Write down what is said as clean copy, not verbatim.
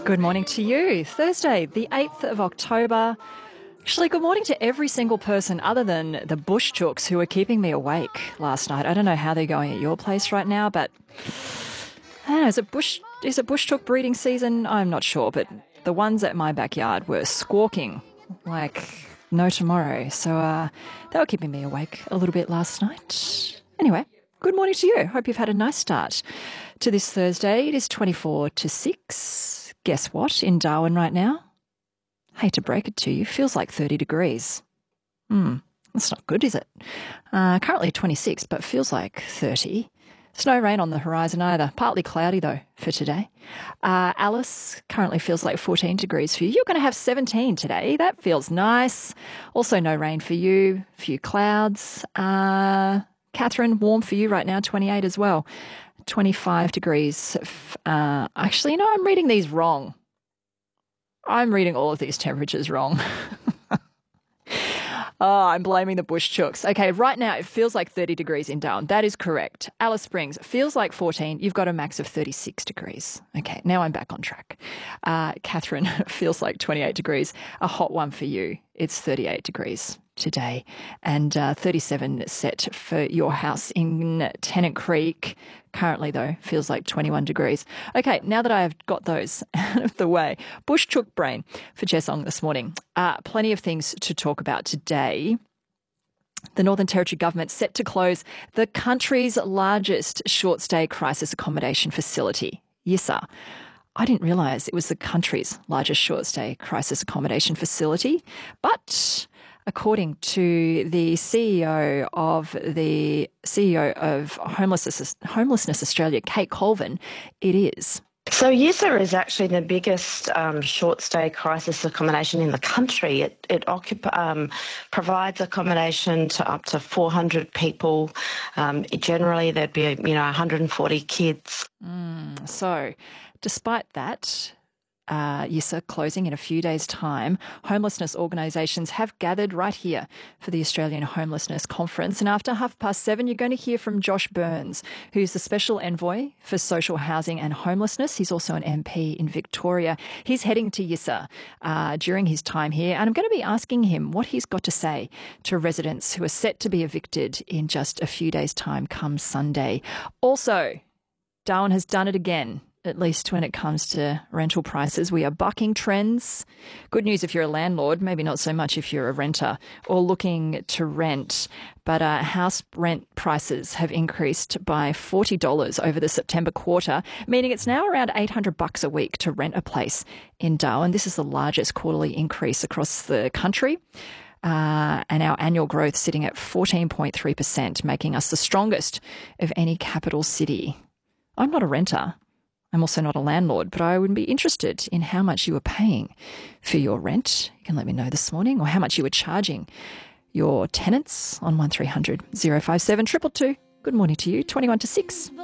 Good morning to you. Thursday, the 8th of October. Actually, good morning to every single person other than the bush chooks who were keeping me awake last night. I don't know how they're going at your place right now, but I don't know, is it bush chook breeding season? I'm not sure, but the ones at my backyard were squawking like no tomorrow. So they were keeping me awake a little bit last night. Anyway, good morning to you. Hope you've had a nice start to this Thursday. It is 24 to 6. Guess what? In Darwin right now, hate to break it to you, feels like 30 degrees. That's not good, is it? Currently 26, but feels like 30. There's no rain on the horizon either. Partly cloudy, though, for today. Alice currently feels like 14 degrees for you. You're going to have 17 today. That feels nice. Also no rain for you. A few clouds. Catherine, warm for you right now, 28 as well. 25 degrees. Actually, no, I'm reading these wrong. I'm reading all of these temperatures wrong. Oh, I'm blaming the bush chooks. Okay, right now it feels like 30 degrees in Darwin. That is correct. Alice Springs feels like 14. You've got a max of 36 degrees. Okay, now I'm back on track. Catherine feels like 28 degrees. A hot one for you. It's 38 degrees today, and 37 set for your house in Tennant Creek. Currently, though, feels like 21 degrees. Okay, now that I have got those out of the way, bush chook brain for Jess Ong this morning. Plenty of things to talk about today. The Northern Territory government set to close the country's largest short-stay crisis accommodation facility, YISA. I didn't realise it was the country's largest short-stay crisis accommodation facility, but according to the CEO of Homelessness Australia, Kate Colvin, it is. So YISA is actually the biggest short-stay crisis accommodation in the country. It provides accommodation to up to 400 people. Generally, there'd be 140 kids. So, despite that, YISA closing in a few days' time, homelessness organisations have gathered right here for the Australian Homelessness Conference. And after 7:30, you're going to hear from Josh Burns, who's the Special Envoy for Social Housing and Homelessness. He's also an MP in Victoria. He's heading to YISA during his time here, and I'm going to be asking him what he's got to say to residents who are set to be evicted in just a few days' time come Sunday. Also, Darwin has done it again. At least when it comes to rental prices. We are bucking trends. Good news if you're a landlord, maybe not so much if you're a renter or looking to rent. But house rent prices have increased by $40 over the September quarter, meaning it's now around $800 a week to rent a place in Darwin. This is the largest quarterly increase across the country. And our annual growth sitting at 14.3%, making us the strongest of any capital city. I'm not a renter. I'm also not a landlord, but I would be interested in how much you were paying for your rent. You can let me know this morning, or how much you were charging your tenants on 1300 057 222. Good morning to you, 21 to 6.